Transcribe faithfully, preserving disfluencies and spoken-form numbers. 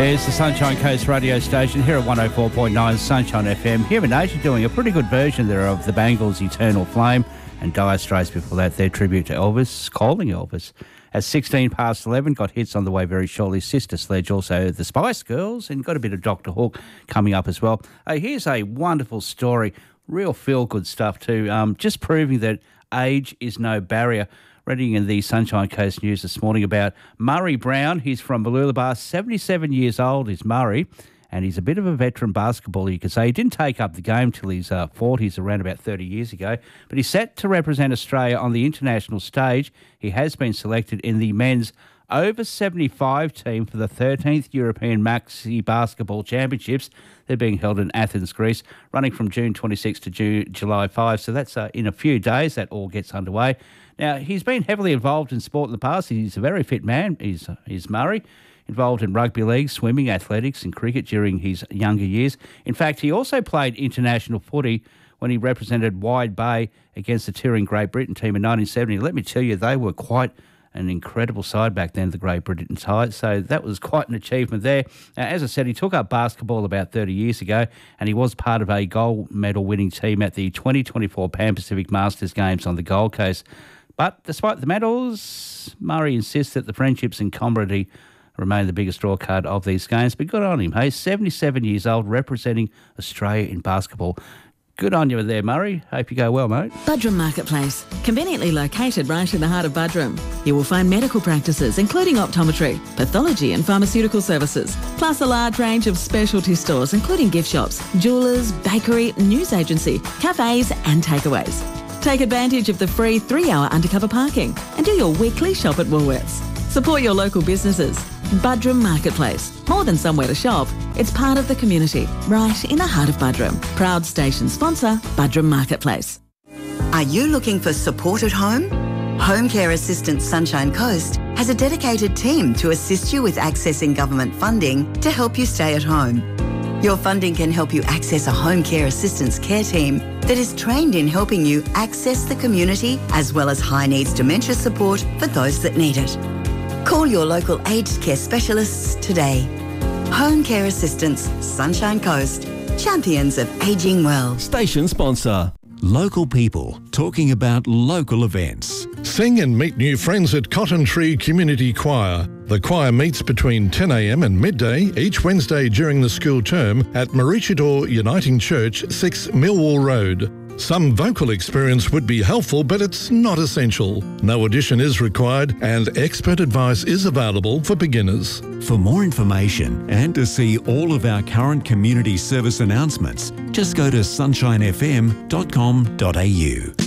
It's the Sunshine Coast radio station here at one oh four point nine Sunshine F M. Human Nature doing a pretty good version there of the Bangles' Eternal Flame, and Dire Straits before that, their tribute to Elvis, calling Elvis. At sixteen past eleven, got hits on the way very shortly. Sister Sledge, also the Spice Girls, and got a bit of Doctor Hook coming up as well. Uh, here's a wonderful story, real feel-good stuff too, um, just proving that age is no barrier. Reading in the Sunshine Coast News this morning about Murray Brown. He's from Mooloolaba, seventy-seven years old is Murray, and he's a bit of a veteran basketballer, you could say. He didn't take up the game till his uh, forties, around about thirty years ago, but he's set to represent Australia on the international stage. He has been selected in the men's over seventy-five team for the thirteenth European Maxi Basketball Championships. They're being held in Athens, Greece, running from June twenty-sixth to June, July fifth. So that's uh, in a few days that all gets underway. Now, he's been heavily involved in sport in the past. He's a very fit man, he's, he's Murray, involved in rugby league, swimming, athletics and cricket during his younger years. In fact, he also played international footy when he represented Wide Bay against the touring Great Britain team in nineteen seventy. Let me tell you, they were quite an incredible side back then, the Great Britain side. So that was quite an achievement there. Now, as I said, he took up basketball about thirty years ago, and he was part of a gold medal winning team at the twenty twenty-four Pan Pacific Masters Games on the Gold Coast. But despite the medals, Murray insists that the friendships and camaraderie remain the biggest draw card of these games. But good on him, hey, seventy-seven years old, representing Australia in basketball. Good on you there, Murray. Hope you go well, mate. Budrum Marketplace, conveniently located right in the heart of Budrum. You will find medical practices, including optometry, pathology and pharmaceutical services, plus a large range of specialty stores, including gift shops, jewellers, bakery, news agency, cafes and takeaways. Take advantage of the free three-hour undercover parking and do your weekly shop at Woolworths. Support your local businesses. Budrum Marketplace. More than somewhere to shop, it's part of the community, right in the heart of Budrum. Proud station sponsor, Budrum Marketplace. Are you looking for support at home? Home Care Assistance Sunshine Coast has a dedicated team to assist you with accessing government funding to help you stay at home. Your funding can help you access a home care assistance care team that is trained in helping you access the community as well as high needs dementia support for those that need it. Call your local aged care specialists today. Home Care Assistance, Sunshine Coast. Champions of ageing well. Station sponsor. Local people talking about local events. Sing and meet new friends at Cotton Tree Community Choir. The choir meets between ten a m and midday each Wednesday during the school term at Maroochydore Uniting Church, six Millwall Road. Some vocal experience would be helpful, but it's not essential. No audition is required and expert advice is available for beginners. For more information and to see all of our current community service announcements, just go to sunshine f m dot com dot a u.